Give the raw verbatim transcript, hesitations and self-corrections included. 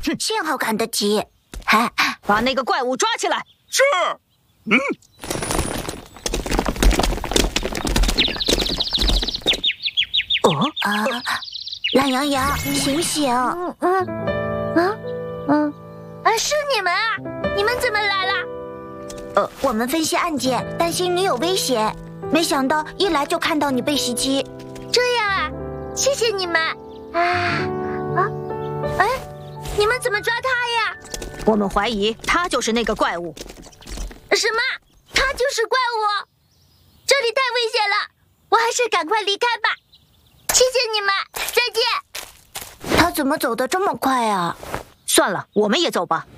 幸好赶得及。哎， 把那个怪物抓起来。 是。嗯。 哦啊，懒羊羊，醒醒！ 嗯嗯嗯嗯，啊，是你们啊！你们怎么来了？ 呃，我们分析案件，担心你有危险，没想到一来就看到你被袭击。 这样啊，谢谢你们。啊啊，哎，你们怎么抓他呀？ 我们怀疑他就是那个怪物。 什么？他就是怪物？这里太危险了，我还是赶快离开吧。谢谢你们，再见。 他怎么走得这么快啊？ 算了，我们也走吧。